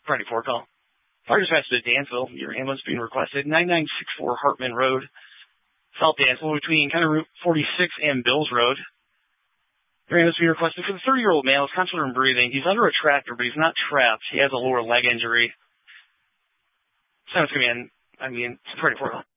Friday 4 call. Fire dispatch to Dansville. Your ambulance being requested. 9964 Hartman Road, South Dansville, between County Route 46 and Bills Road. Your ambulance being requested for the 30-year-old male. He's concentrating on breathing. He's under a tractor, but he's not trapped. He has a lower leg injury. Sounds command. Friday 4 call.